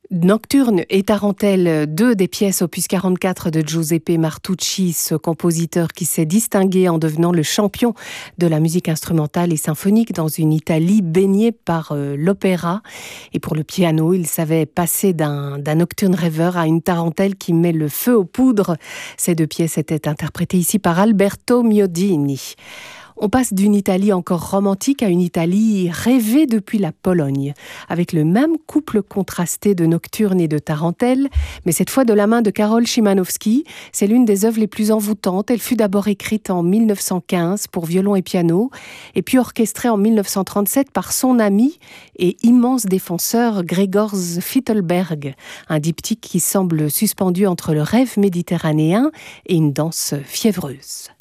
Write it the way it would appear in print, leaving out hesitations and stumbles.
Nocturne et Tarentelle, deux des pièces opus 44 de Giuseppe Martucci, ce compositeur qui s'est distingué en devenant le champion de la musique instrumentale et symphonique dans une Italie baignée par l'opéra. Et pour le piano, il savait passer d'un nocturne rêveur à une tarentelle qui met le feu aux poudres. Ces deux pièces étaient interprétées ici par Alberto Miodini. On passe d'une Italie encore romantique à une Italie rêvée depuis la Pologne, avec le même couple contrasté de nocturnes et de tarentelles, mais cette fois de la main de Karol Szymanowski. C'est l'une des œuvres les plus envoûtantes. Elle fut d'abord écrite en 1915 pour violon et piano, et puis orchestrée en 1937 par son ami et immense défenseur Grzegorz Fittelberg, un diptyque qui semble suspendu entre le rêve méditerranéen et une danse fiévreuse.